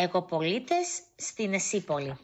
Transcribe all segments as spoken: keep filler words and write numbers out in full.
Εγωπολίτες στην Εσύπολη.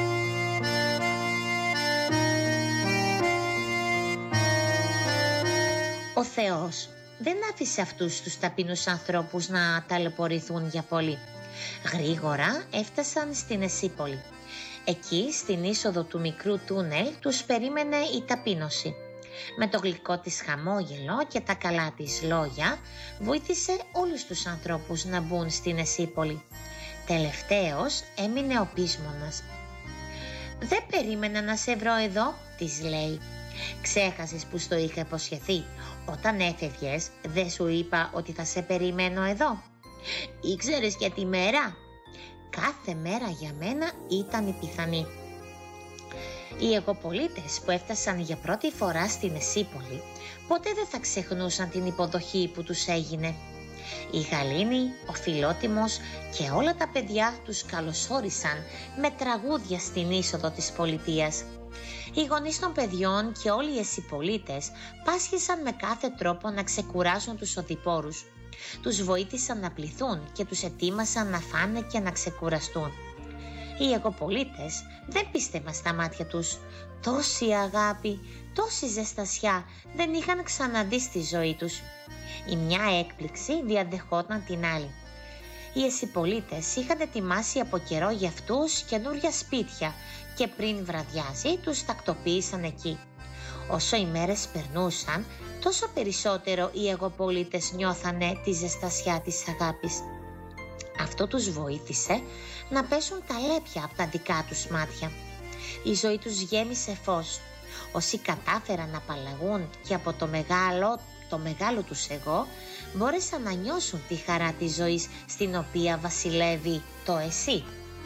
Ο Θεός δεν άφησε αυτούς τους ταπεινούς ανθρώπους να ταλαιπωρηθούν για πολύ. Γρήγορα έφτασαν στην Εσύπολη. Εκεί, στην είσοδο του μικρού τούνελ, τους περίμενε η ταπείνωση. Με το γλυκό της χαμόγελο και τα καλά της λόγια, βοήθησε όλους τους ανθρώπους να μπουν στην Εσύπολη. Τελευταίος έμεινε ο πείσμονας. «Δεν περίμενα να σε βρω εδώ», της λέει. «Ξέχασες που στο είχα υποσχεθεί? Όταν έφευγες, δεν σου είπα ότι θα σε περιμένω εδώ? Ήξερες για τη μέρα? Κάθε μέρα για μένα ήταν η πιθανή». Οι εγωπολίτες που έφτασαν για πρώτη φορά στην Εσύπολη ποτέ δεν θα ξεχνούσαν την υποδοχή που τους έγινε. Η Γαλήνη, ο Φιλότιμος και όλα τα παιδιά τους καλωσόρισαν με τραγούδια στην είσοδο της πολιτείας. Οι γονείς των παιδιών και όλοι οι Εσυπολίτες πάσχησαν με κάθε τρόπο να ξεκουράσουν τους οδηπόρους. Τους βοήθησαν να πληθούν και τους ετοίμασαν να φάνε και να ξεκουραστούν. Οι εγωπολίτες δεν πίστευαν στα μάτια τους. Τόση αγάπη, τόση ζεστασιά δεν είχαν ξαναδεί στη ζωή τους. Η μια έκπληξη διαδεχόταν την άλλη. Οι Εσυπολίτες είχαν ετοιμάσει από καιρό για αυτούς καινούρια σπίτια και πριν βραδιάσει τους τακτοποίησαν εκεί. Όσο οι μέρες περνούσαν, τόσο περισσότερο οι εγωπολίτες νιώθανε τη ζεστασιά της αγάπης. Αυτό τους βοήθησε να πέσουν τα λέπια από τα δικά τους μάτια. Η ζωή τους γέμισε φως. Όσοι κατάφεραν να απαλλαγούν και από το μεγάλο, το μεγάλο τους εγώ, μπόρεσαν να νιώσουν τη χαρά της ζωής στην οποία βασιλεύει το εσύ.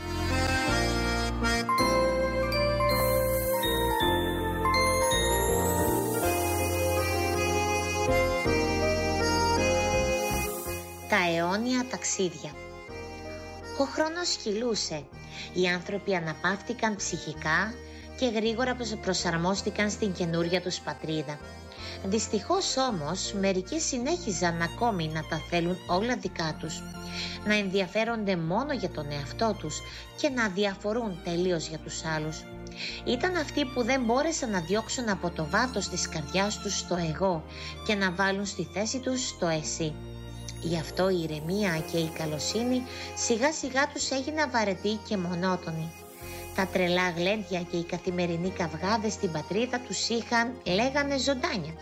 Τα αιώνια ταξίδια. Ο χρόνος χυλούσε. Οι άνθρωποι αναπαύτηκαν ψυχικά και γρήγορα προσαρμόστηκαν στην καινούρια τους πατρίδα. Δυστυχώς όμως μερικοί συνέχιζαν ακόμη να τα θέλουν όλα δικά τους, να ενδιαφέρονται μόνο για τον εαυτό τους και να διαφορούν τελείως για τους άλλους. Ήταν αυτοί που δεν μπόρεσαν να διώξουν από το βάθος της καρδιάς τους το εγώ και να βάλουν στη θέση τους το εσύ. Γι' αυτό η ηρεμία και η καλοσύνη σιγά σιγά τους έγιναν βαρετοί και μονότονοι. Τα τρελά γλέντια και οι καθημερινοί καυγάδες στην πατρίδα τους είχαν, λέγανε, ζωντάνια.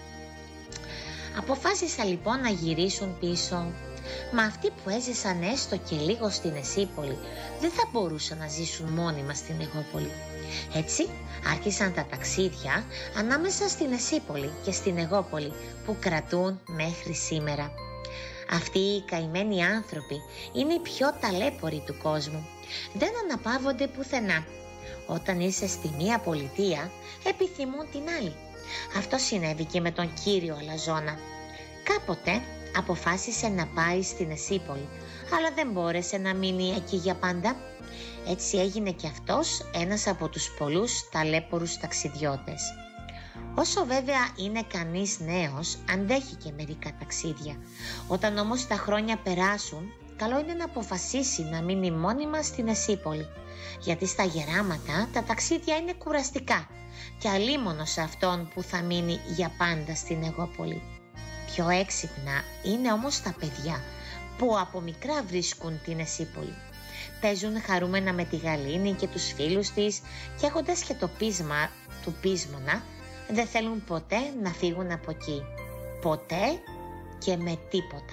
Αποφάσισαν λοιπόν να γυρίσουν πίσω. Μα αυτοί που έζησαν έστω και λίγο στην Εσύπολη δεν θα μπορούσαν να ζήσουν μόνιμα στην Εγώπολη. Έτσι άρχισαν τα ταξίδια ανάμεσα στην Εσύπολη και στην Εγώπολη που κρατούν μέχρι σήμερα. Αυτοί οι καημένοι άνθρωποι είναι οι πιο ταλέποροι του κόσμου. Δεν αναπαύονται πουθενά. Όταν είσαι στη μία πολιτεία, επιθυμούν την άλλη. Αυτό συνέβη και με τον κύριο Αλαζόνα. Κάποτε αποφάσισε να πάει στην Εσύπολη, αλλά δεν μπόρεσε να μείνει εκεί για πάντα. Έτσι έγινε και αυτός ένας από τους πολλούς ταλέπορους ταξιδιώτες. Όσο βέβαια είναι κανείς νέος, αντέχει και μερικά ταξίδια. Όταν όμως τα χρόνια περάσουν, καλό είναι να αποφασίσει να μείνει μόνιμα στην Εσύπολη, γιατί στα γεράματα τα ταξίδια είναι κουραστικά και αλίμονο σε αυτόν που θα μείνει για πάντα στην Εγώπολη. Πιο έξυπνα είναι όμως τα παιδιά που από μικρά βρίσκουν την Εσύπολη. Παίζουν χαρούμενα με τη Γαλήνη και τους φίλους της και έχοντας και το πείσμα του πείσμονα, δεν θέλουν ποτέ να φύγουν από εκεί. Ποτέ και με τίποτα.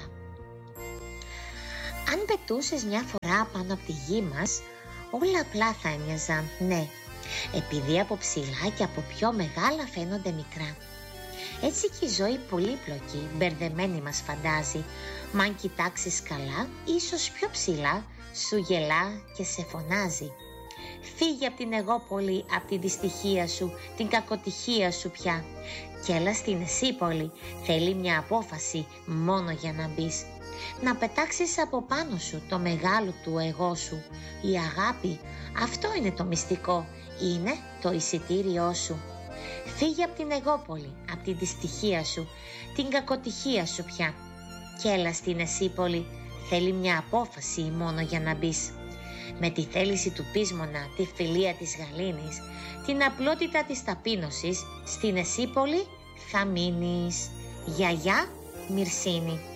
Αν πετούσες μια φορά πάνω από τη γη μας, όλα απλά θα έμοιαζαν, ναι, επειδή από ψηλά και από πιο μεγάλα φαίνονται μικρά. Έτσι και η ζωή πολύπλοκη, μπερδεμένη μας φαντάζει, μα αν κοιτάξεις καλά, ίσως πιο ψηλά σου γελά και σε φωνάζει. Φύγε από την Εγώπολη, από τη δυστυχία σου, την κακοτυχία σου πια. Κι έλα στην Εσύπολη, θέλει μια απόφαση μόνο για να μπεις. Να πετάξεις από πάνω σου το μεγάλο του εγώ σου. Η αγάπη, αυτό είναι το μυστικό, είναι το εισιτήριό σου. Φύγε από την Εγώπολη, από τη δυστυχία σου, την κακοτυχία σου πια. Κι έλα στην Εσύπολη, θέλει μια απόφαση μόνο για να μπεις. Με τη θέληση του Πείσμονα, τη φιλία της γαλήνης, την απλότητα της ταπείνωσης, στην Εσύπολη θα μείνεις. Γιαγιά Μυρσίνη.